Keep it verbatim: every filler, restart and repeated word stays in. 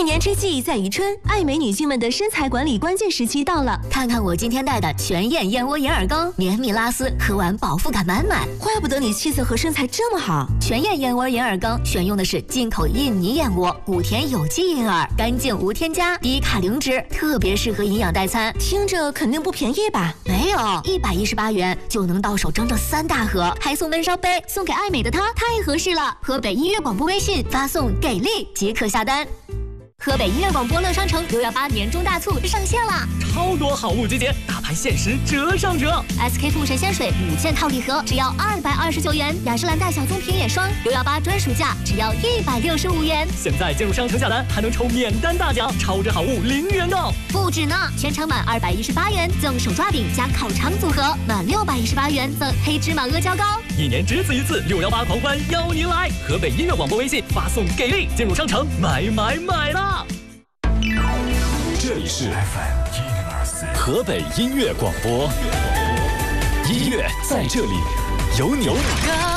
一年之计在于春，爱美女性们的身材管理关键时期到了。 看看我今天带的全燕燕窝银耳羹，绵密拉丝，喝完饱腹感满满。 怪不得你气色和身材这么好。 全燕燕窝银耳羹选用的是进口印尼燕窝，谷田有机银耳，干净无添加，低卡零脂，特别适合营养代餐。 听着肯定不便宜吧？ 没有，一百一十八元就能到手整整三大盒，还送温烧杯，送给爱美的她太合适了。河北音乐广播微信发送给力即可下单。河北音乐广播乐商城六幺八年终大促上线了， 超多好物集结，大盘限时折上折。 S K two 神仙水五件套礼盒只要二百二十九元，雅诗兰黛小棕瓶眼霜六幺八专属价只要一百六十五元。 现在进入商城下单还能抽免单大奖，超值好物零元购。 不止呢，全场满二百一十八元赠手抓饼加烤肠组合，满六百一十八元赠黑芝麻阿胶糕。 一年只此一次，六幺八狂欢邀您来！河北音乐广播微信发送给力，进入商城买买买啦！ 这里是 F M 河北音乐广播，音乐在这里有你。